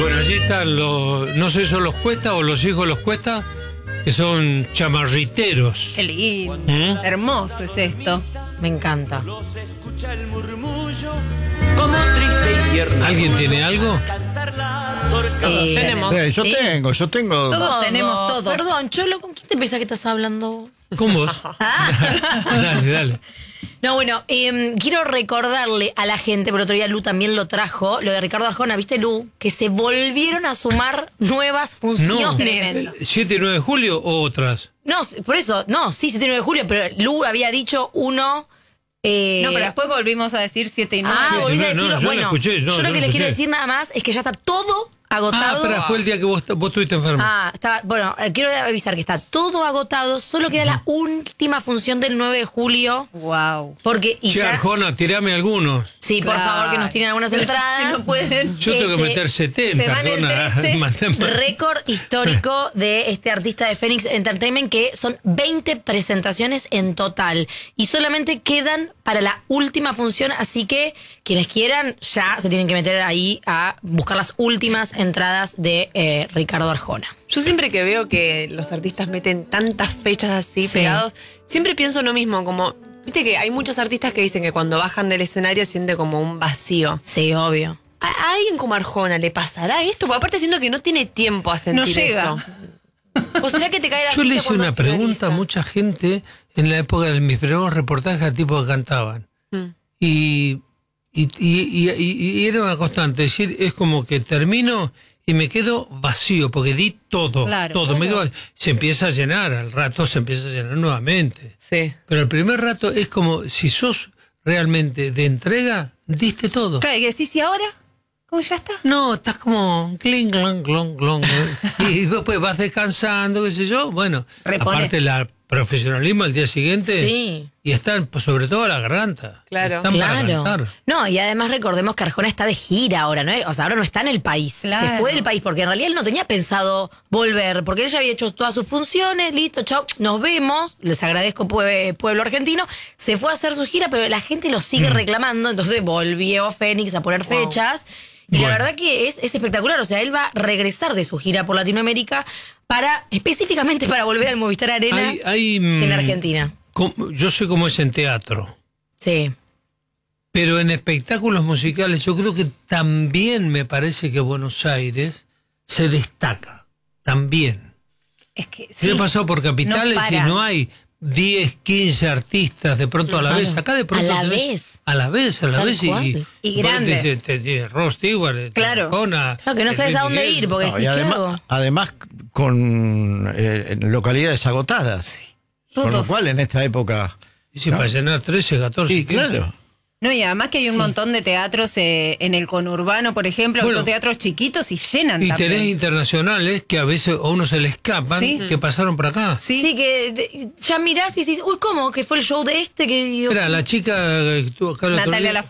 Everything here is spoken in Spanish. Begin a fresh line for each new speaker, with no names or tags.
Bueno, allí están no sé, son los Cuesta o los hijos de los Cuesta, que son chamarriteros.
Qué lindo. Hermoso es esto.
Me encanta.
¿Alguien tiene algo?
Tenemos.
Yo tengo.
Todos tenemos todo.
Perdón, Cholo, ¿con quién te pensás que estás hablando?
¿Con vos? Dale.
No, bueno, quiero recordarle a la gente, pero otro día Lu también lo trajo, lo de Ricardo Arjona, ¿viste, Lu? Que se volvieron a sumar nuevas funciones.
No, 7 y 9 de julio o otras.
No, por eso, no, sí, 7 y 9 de julio, pero Lu había dicho uno...
No, pero después volvimos a decir 7 y 9.
Volviste a
no,
decirlo.
yo
Bueno,
lo escuché,
yo lo que les quiero decir nada más es que ya está todo agotado.
Espera, fue el día que vos estuviste enfermo.
Bueno, quiero avisar que está todo agotado, solo queda la última función del 9 de julio.
Wow.
Porque
Arjona, tirame algunos.
Sí, por favor, que nos tiren algunas entradas.
Si no pueden.
Yo tengo que meter 70.
se van el 13.
Récord histórico de este artista de Phoenix Entertainment, que son 20 presentaciones en total. Y solamente quedan para la última función, así que quienes quieran ya se tienen que meter ahí a buscar las últimas entradas de Ricardo Arjona.
Yo siempre que veo que los artistas meten tantas fechas así pegados, siempre pienso lo mismo, como, viste que hay muchos artistas que dicen que cuando bajan del escenario siente como un vacío.
Sí, obvio.
¿A alguien como Arjona le pasará esto? Porque aparte siento que no tiene tiempo a sentir
No llega.
eso. ¿O será que te cae la
Yo le
ficha
hice
cuando
una pregunta
finaliza?
a mucha gente en la época de mis primeros reportajes a tipos que cantaban. Y era una constante, es decir, es como que termino y me quedo vacío, porque di todo,
Claro,
todo. Me quedo, se empieza a llenar, al rato se empieza a llenar nuevamente.
Sí.
Pero el primer rato es como si sos realmente de entrega, diste todo.
Claro, y que decís, ¿y ahora? ¿Cómo ya está?
No, estás como cling, clon, clon, clon. Y después vas descansando, qué sé yo. Bueno,
Reponés.
aparte el profesionalismo al día siguiente.
Sí.
Y están, pues, sobre todo, a la garganta.
Claro.
Están para
Claro.
cantar.
No, y además recordemos que Arjona está de gira ahora, ¿no? O sea, ahora no está en el país.
Claro.
Se fue del país porque en realidad él no tenía pensado volver, porque él ya había hecho todas sus funciones, listo, chau, nos vemos, les agradezco pueblo argentino. Se fue a hacer su gira, pero la gente lo sigue reclamando, entonces volvió a Phoenix a poner fechas. Y la verdad que es espectacular, o sea, él va a regresar de su gira por Latinoamérica específicamente para volver al Movistar Arena en Argentina.
Yo sé cómo es en teatro,
Sí.
pero en espectáculos musicales yo creo que también me parece que Buenos Aires se destaca, también.
Es que
Sí. Yo he pasado por capitales
no
y
para.
no hay 10, 15 artistas de pronto a la vez. Acá de pronto
A la
tenés-
vez.
A la vez.
Tal
Y
cual.
Y grandes.
Ross Stewart,
Claro.
Arjona,
Claro, que no sabes a dónde
Miguel.
ir, porque
No,
decís,
y
¿qué hago?
además con localidades agotadas. Con lo
Todos.
cual en esta época...
Y si para llenar 13, 14,
Sí,
15.
claro.
No, y además que hay un montón de teatros en el conurbano, por ejemplo, que
Bueno.
son teatros chiquitos y llenan
Y
también.
tenés internacionales que a veces a uno se le escapan,
Sí.
que pasaron por acá.
Sí, que ya mirás y decís, uy, ¿cómo? Que fue el show de este que...
Era la chica que estuvo acá el otro
Natalia
día.